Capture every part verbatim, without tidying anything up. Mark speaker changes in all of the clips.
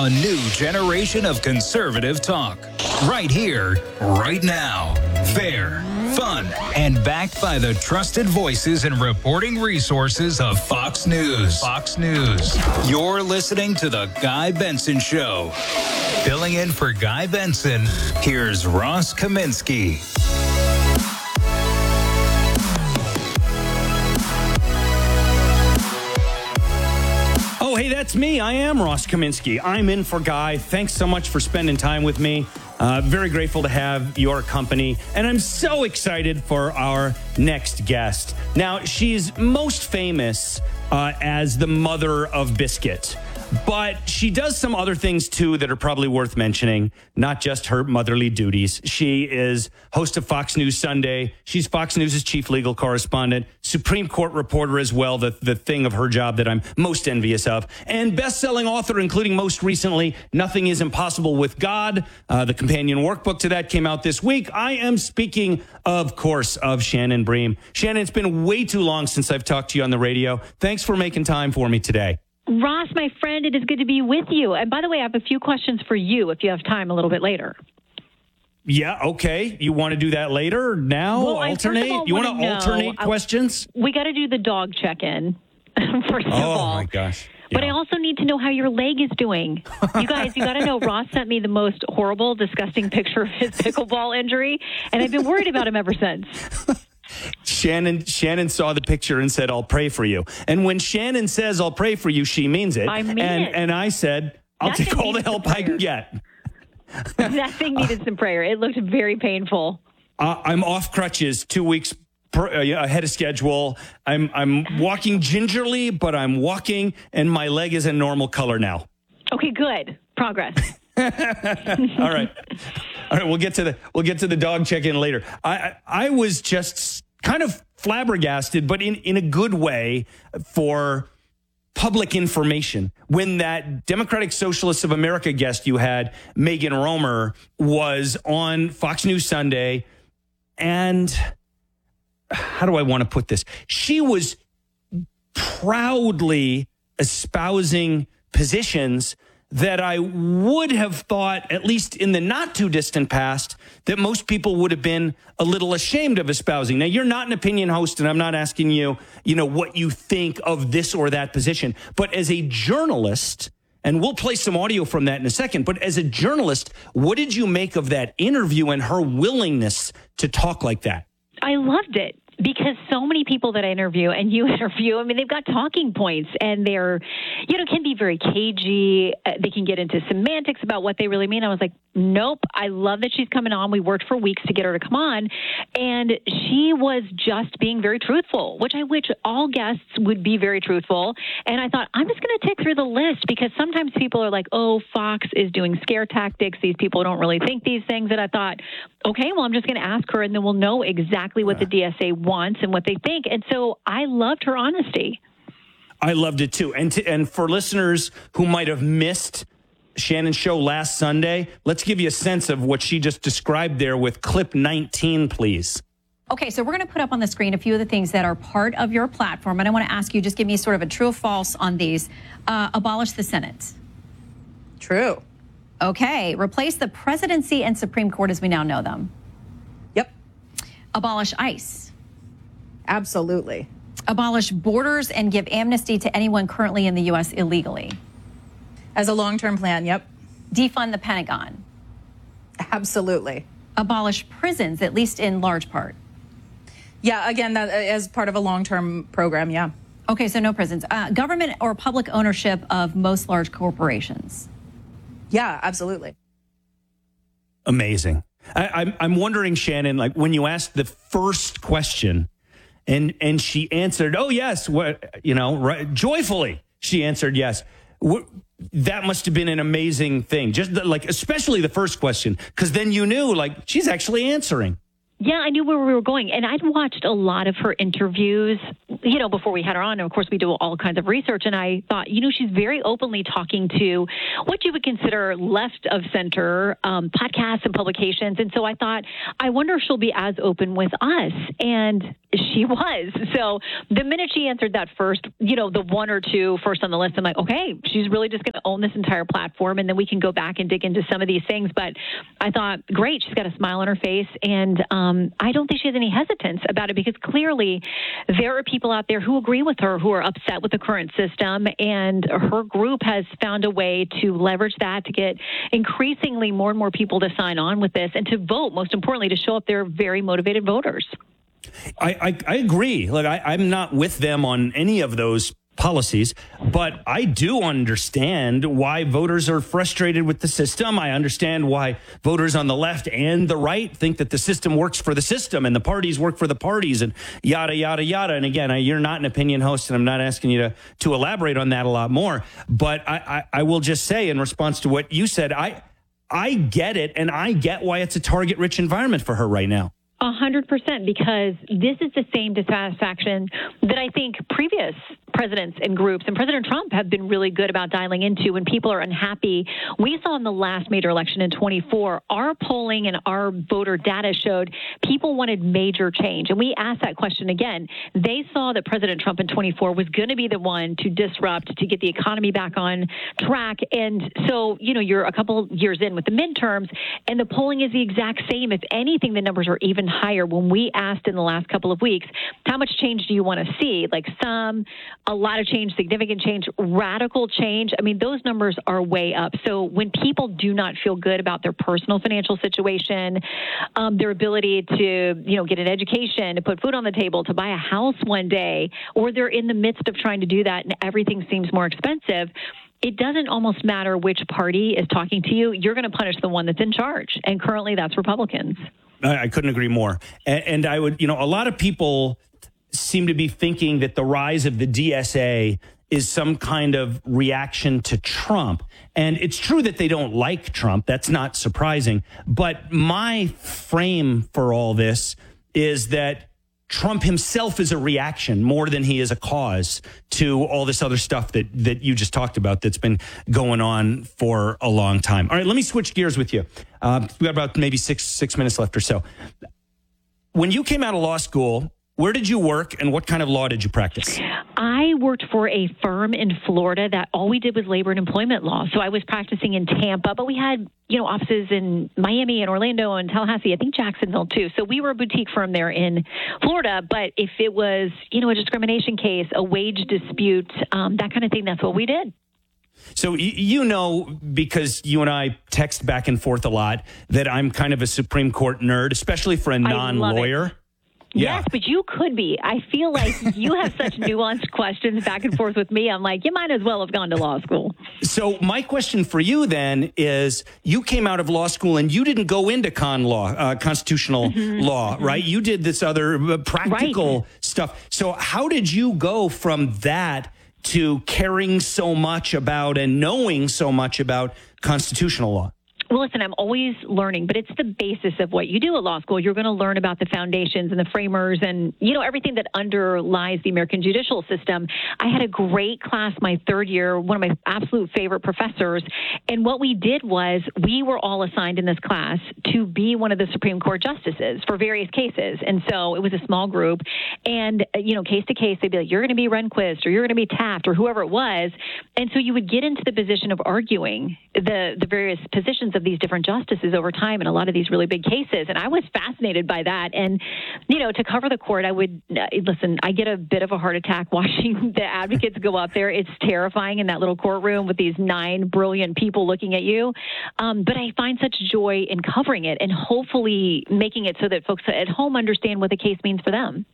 Speaker 1: A new generation of conservative talk. Right here, right now. Fair, fun, and backed by the trusted voices and reporting resources of Fox News. Fox News. You're listening to The Guy Benson Show. Filling in for Guy Benson, here's Ross Kaminsky.
Speaker 2: Oh, hey, that's me. I am Ross Kaminsky. I'm in for Guy. Thanks so much for spending time with me. Uh, very grateful to have your company. And I'm so excited for our next guest. Now, she's most famous uh, as the mother of Biscuit. But she does some other things, too, that are probably worth mentioning, not just her motherly duties. She is host of Fox News Sunday. She's Fox News' chief legal correspondent, Supreme Court reporter as well, the, the thing of her job that I'm most envious of, and best-selling author, including most recently, Nothing is Impossible with God. Uh, the companion workbook to that came out this week. I am speaking, of course, of Shannon Bream. Shannon, it's been way too long since I've talked to you on the radio. Thanks for making time for me today.
Speaker 3: Ross, my friend, it is good to be with you. And by the way, I have a few questions for you if you have time a little bit later.
Speaker 2: Yeah, okay. You want to do that later? Now?
Speaker 3: Well,
Speaker 2: alternate?
Speaker 3: all,
Speaker 2: you want to alternate
Speaker 3: I,
Speaker 2: questions?
Speaker 3: We got to do the dog check-in, first of
Speaker 2: oh,
Speaker 3: all.
Speaker 2: Oh, my gosh.
Speaker 3: Yeah. But I also need to know how your leg is doing. You guys, you got to know, Ross sent me the most horrible, disgusting picture of his pickleball injury, and I've been worried about him ever since.
Speaker 2: Shannon Shannon saw the picture and said, I'll pray for you. And when Shannon says, I'll pray for you, she means it.
Speaker 3: I mean
Speaker 2: and,
Speaker 3: it.
Speaker 2: And I said, I'll
Speaker 3: That
Speaker 2: take all the help I can get.
Speaker 3: That thing needed some prayer. It looked very painful.
Speaker 2: Uh, I'm off crutches two weeks per, uh, ahead of schedule. I'm I'm walking gingerly, but I'm walking, and my leg is a normal color now.
Speaker 3: Okay, good. Progress.
Speaker 2: all right. All right, we'll get to the we'll get to the dog check-in later. I I, I was just kind of flabbergasted, but in, in a good way, for public information when that Democratic Socialists of America guest you had, Megan Romer, was on Fox News Sunday. And how do I want to put this? She was proudly espousing positions that I would have thought, at least in the not too distant past, that most people would have been a little ashamed of espousing. Now, you're not an opinion host, and I'm not asking you, you know, what you think of this or that position. But as a journalist, and we'll play some audio from that in a second, but as a journalist, what did you make of that interview and her willingness to talk like that?
Speaker 3: I loved it. Because so many people that I interview and you interview, I mean, they've got talking points and they're, you know, can be very cagey. Uh, they can get into semantics about what they really mean. I was like, nope, I love that she's coming on. We worked for weeks to get her to come on. And she was just being very truthful, which I wish all guests would be very truthful. And I thought, I'm just going to tick through the list because sometimes people are like, oh, Fox is doing scare tactics. These people don't really think these things. And I thought, okay, well, I'm just going to ask her and then we'll know exactly what the D S A wants and what they think. And so I loved her honesty.
Speaker 2: I loved it too. And to, and for listeners who might have missed Shannon's show last Sunday, let's give you a sense of what she just described there with clip nineteen, please.
Speaker 4: Okay, so we're going to put up on the screen a few of the things that are part of your platform. And I want to ask you, just give me sort of a true or false on these. Uh, abolish the Senate.
Speaker 5: True.
Speaker 4: Okay, replace the presidency and Supreme Court as we now know them.
Speaker 5: Yep.
Speaker 4: Abolish ICE.
Speaker 5: Absolutely.
Speaker 4: Abolish borders and give amnesty to anyone currently in the U S illegally.
Speaker 5: As a long-term plan, yep.
Speaker 4: Defund the Pentagon.
Speaker 5: Absolutely.
Speaker 4: Abolish prisons, at least in large part.
Speaker 5: Yeah, again, that as part of a long-term program, yeah.
Speaker 4: Okay, so no prisons. Uh, government or public ownership of most large corporations.
Speaker 5: Yeah, absolutely.
Speaker 2: Amazing. I, I'm I'm wondering, Shannon, like when you asked the first question, and and she answered, "Oh yes," what you know, right, joyfully she answered yes. What, that must have been an amazing thing. Just the, like, especially the first question, because then you knew, like, she's actually answering.
Speaker 3: Yeah, I knew where we were going. And I'd watched a lot of her interviews, you know, before we had her on. And of course, we do all kinds of research. And I thought, you know, she's very openly talking to what you would consider left of center um, podcasts and publications. And so I thought, I wonder if she'll be as open with us. And she was. So the minute she answered that first, you know, the one or two first on the list, I'm like, okay, she's really just going to own this entire platform. And then we can go back and dig into some of these things. But I thought, great, she's got a smile on her face. And um, I don't think she has any hesitance about it, because clearly there are people out there who agree with her, who are upset with the current system. And her group has found a way to leverage that to get increasingly more and more people to sign on with this and to vote, most importantly, to show up their very motivated voters.
Speaker 2: I, I, I agree. Look, I, I'm not with them on any of those policies, but I do understand why voters are frustrated with the system. I understand why voters on the left and the right think that the system works for the system and the parties work for the parties and yada, yada, yada. And again, I, you're not an opinion host, and I'm not asking you to, to elaborate on that a lot more. But I, I, I will just say, in response to what you said, I, I get it, and I get why it's a target-rich environment for her right now.
Speaker 3: A hundred percent, because this is the same dissatisfaction that I think previous presidents and groups and President Trump have been really good about dialing into when people are unhappy. We saw in the last major election in twenty-four, our polling and our voter data showed people wanted major change. And we asked that question again. They saw that President Trump in twenty-four was going to be the one to disrupt, to get the economy back on track. And so, you know, you're a couple years in with the midterms, and the polling is the exact same. If anything, the numbers are even higher. When we asked in the last couple of weeks, how much change do you want to see? Like some, a lot of change, significant change, radical change. I mean, those numbers are way up. So when people do not feel good about their personal financial situation, um, their ability to, you know, get an education, to put food on the table, to buy a house one day, or they're in the midst of trying to do that and everything seems more expensive, it doesn't almost matter which party is talking to you. You're going to punish the one that's in charge. And currently that's Republicans.
Speaker 2: I couldn't agree more. And, and I would, you know, a lot of people seem to be thinking that the rise of the D S A is some kind of reaction to Trump. And it's true that they don't like Trump. That's not surprising. But my frame for all this is that Trump himself is a reaction more than he is a cause to all this other stuff that, that you just talked about that's been going on for a long time. All right, let me switch gears with you. Uh, we got about maybe six six minutes left or so. When you came out of law school, where did you work and what kind of law did you practice?
Speaker 3: I worked for a firm in Florida that all we did was labor and employment law. So I was practicing in Tampa, but we had, you know, offices in Miami and Orlando and Tallahassee, I think Jacksonville too. So we were a boutique firm there in Florida. But if it was, you know, a discrimination case, a wage dispute, um, that kind of thing, that's what we did.
Speaker 2: So you know, because you and I text back and forth a lot, that I'm kind of a Supreme Court nerd, especially for a non-lawyer.
Speaker 3: Yeah. Yes, but you could be. I feel like you have such nuanced questions back and forth with me. I'm like, you might as well have gone to law school.
Speaker 2: So my question for you then is, you came out of law school and you didn't go into con law, uh, constitutional mm-hmm. law, mm-hmm. right? You did this other uh, practical right. stuff. So how did you go from that to caring so much about and knowing so much about constitutional law?
Speaker 3: Well, listen, I'm always learning, but it's the basis of what you do at law school. You're going to learn about the foundations and the framers and, you know, everything that underlies the American judicial system. I had a great class my third year, one of my absolute favorite professors. And what we did was we were all assigned in this class to be one of the Supreme Court justices for various cases. And so it was a small group. And, you know, case to case, they'd be like, you're going to be Rehnquist or you're going to be Taft or whoever it was. And so you would get into the position of arguing the, the various positions of these different justices over time in a lot of these really big cases. And I was fascinated by that. And, you know, to cover the court, I would, uh, listen, I get a bit of a heart attack watching the advocates go up there. It's terrifying in that little courtroom with these nine brilliant people looking at you. Um, but I find such joy in covering it and hopefully making it so that folks at home understand what the case means for them.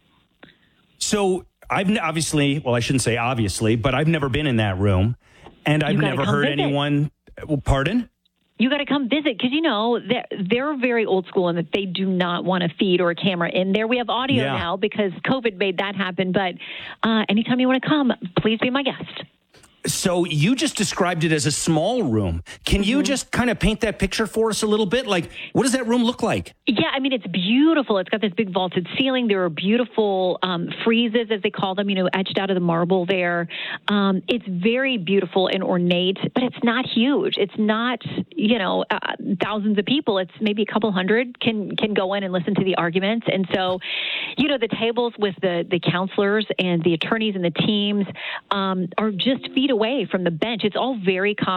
Speaker 2: So I've obviously, well, I shouldn't say obviously, but I've never been in that room. And I've never heard visit. anyone, pardon?
Speaker 3: You got to come visit because, you know, they're, they're very old school in that they do not want a feed or a camera in there. We have audio
Speaker 2: yeah.
Speaker 3: now because COVID made that happen. But uh, anytime you want to come, please be my guest.
Speaker 2: So you just described it as a small room. Can you mm-hmm. just kind of paint that picture for us a little bit? Like, what does that room look like?
Speaker 3: Yeah, I mean, it's beautiful. It's got this big vaulted ceiling. There are beautiful um, friezes, as they call them, you know, etched out of the marble there. Um, it's very beautiful and ornate, but it's not huge. It's not, you know, uh, thousands of people. It's maybe a couple hundred can can go in and listen to the arguments. And so, you know, the tables with the, the counselors and the attorneys and the teams um, are just feet away from the bench. It's all very calm.